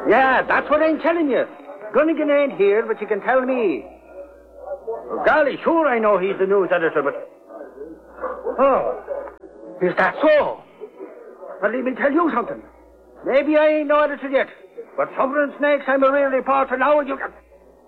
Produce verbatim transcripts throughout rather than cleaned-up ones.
Yeah, that's what I'm telling you. Gunnigan ain't here, but you can tell me. Well, golly, sure I know he's the news editor, but... Oh, is that so? Well, let me tell you something. Maybe I ain't no editor yet, but Sovereign Snakes, I'm a real reporter now, and you can...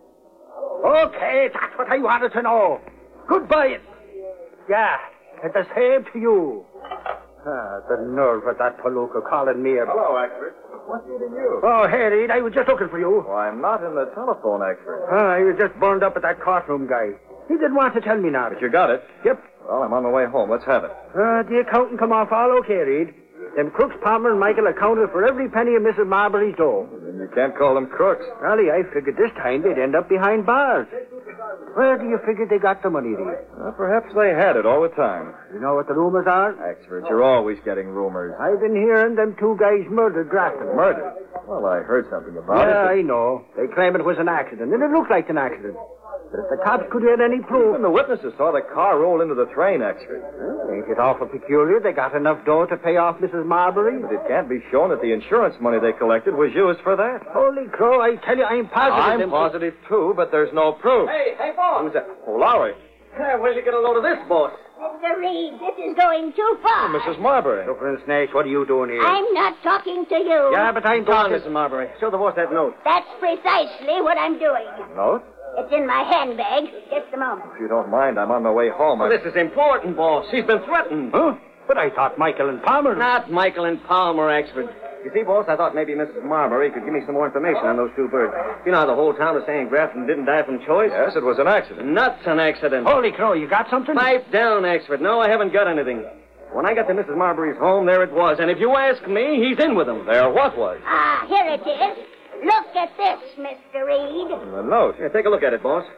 Okay, that's what I wanted to know. Goodbye. Yeah, and the same to you. Ah, the nerve of that Palooka calling me a... Hello, expert. What's eating you? Oh, hey, Reed, I was just looking for you. Well, I'm not in the telephone, expert. Ah, I was just burned up at that courtroom guy. He didn't want to tell me now. But you got it? Yep. Well, I'm on my way home. Let's have it. Uh, the accountant come off all okay, Reed. Them crooks, Palmer and Michael, accounted for every penny of Missus Marbury's dough. Then you can't call them crooks. Golly, I figured this time they'd end up behind bars. Where do you figure they got the money, Reed? Well, perhaps they had it all the time. You know what the rumors are? Expert, you're always getting rumors. I've been hearing them two guys murdered Grafton. Murdered? Well, I heard something about yeah, it. Yeah, I know. They claim it was an accident, and it looked like an accident. But if the cops could get any proof... Even the witnesses saw the car roll into the train, expert. Well, ain't it awful peculiar? They got enough dough to pay off Missus Marbury? But it can't be shown that the insurance money they collected was used for that. Holy crow, I tell you, I'm positive... I'm them... positive, too, but there's no proof. Hey, hey, boss. Who's that? Oh, Lowry. Hey, where'd you get a load of this, boss? Mister Reed, this is going too far. Oh, Missus Marbury. Sovereign Snakes, what are you doing here? I'm not talking to you. Yeah, but I'm Go on, talking... Missus Marbury. Show the boss that note. That's precisely what I'm doing. Note? It's in my handbag. Just a moment. If you don't mind, I'm on my way home. Well, I... this is important, boss. He's been threatened. Huh? But I thought Michael and Palmer... Not Michael and Palmer, expert. You see, boss, I thought maybe Missus Marbury could give me some more information on those two birds. You know how the whole town is saying Grafton didn't die from choice? Yes, it was an accident. Nuts an accident. Holy crow, you got something? Pipe down, expert. No, I haven't got anything. When I got to Missus Marbury's home, there it was. And if you ask me, he's in with them. There what was? Ah, here it is. Look at this, Mister Reed. The note. Here, take a look at it, boss.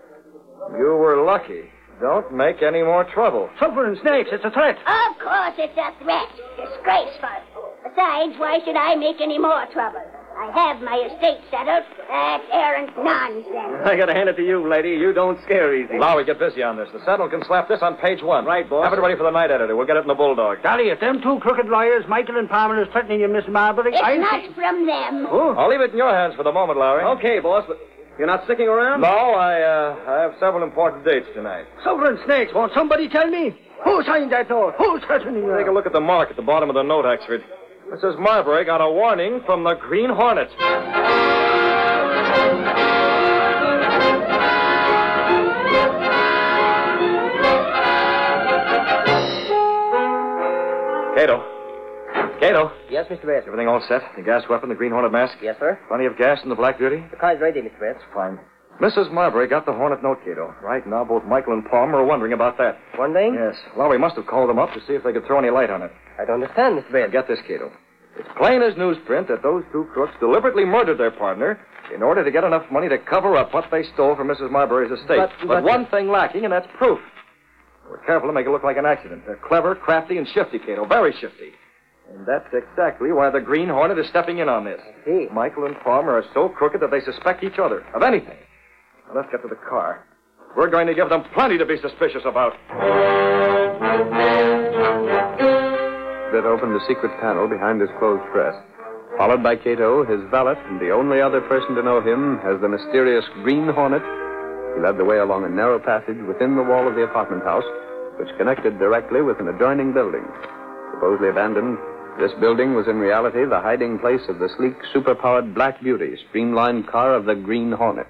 You were lucky. Don't make any more trouble. Sovereign Snakes, it's a threat. Of course it's a threat. Disgraceful. Besides, why should I make any more trouble? I have my estate settled. That's errant nonsense. I gotta hand it to you, lady. You don't scare easy. Lowry, get busy on this. The Sentinel can slap this on page one. Right, boss. Have it ready for the night editor. We'll get it in the Bulldog. Golly, if them two crooked lawyers, Michael and Palmer, is threatening you, Miss Marbury, It's I'll... not from them. Oh. I'll leave it in your hands for the moment, Lowry. Okay, boss, but you're not sticking around? No, I, uh, I have several important dates tonight. Sovereign Snakes, won't somebody tell me? Who signed that note? Who's threatening you? Take a look at the mark at the bottom of the note, Exford. It says Marbury got a warning from the Green Hornet. Cato. Cato. Yes, Mister Bates. Everything all set? The gas weapon, the Green Hornet mask? Yes, sir. Plenty of gas in the Black Beauty? The car's ready, Mister Bates. Fine. Missus Marbury got the Hornet note, Cato. Right now, both Michael and Palmer are wondering about that. One thing? Yes. Lowry must have called them up to see if they could throw any light on it. I don't understand, Mister Bates. Get this, Cato. It's plain as newsprint that those two crooks deliberately murdered their partner in order to get enough money to cover up what they stole from Missus Marbury's estate. But- but but- one thing lacking, and that's proof. We're careful to make it look like an accident. They're clever, crafty, and shifty, Cato. Very shifty. And that's exactly why the Green Hornet is stepping in on this. see. Michael and Palmer are so crooked that they suspect each other of anything. Now, let's get to the car. We're going to give them plenty to be suspicious about. Britt opened the secret panel behind his closed press. Followed by Cato, his valet, and the only other person to know him as the mysterious Green Hornet, he led the way along a narrow passage within the wall of the apartment house, which connected directly with an adjoining building. Supposedly abandoned, this building was in reality the hiding place of the sleek, superpowered Black Beauty, streamlined car of the Green Hornet.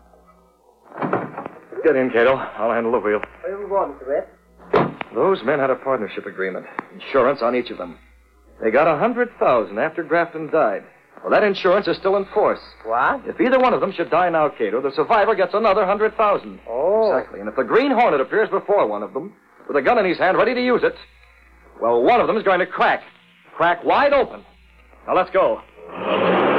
Get in, Cato. I'll handle the wheel. Where are we going, Mister Bates? Those men had a partnership agreement. Insurance on each of them. They got a hundred thousand after Grafton died. Well, that insurance is still in force. What? If either one of them should die now, Cato, the survivor gets another hundred thousand. Oh. Exactly. And if the Green Hornet appears before one of them, with a gun in his hand ready to use it, well, one of them is going to crack. Crack wide open. Now, let's go.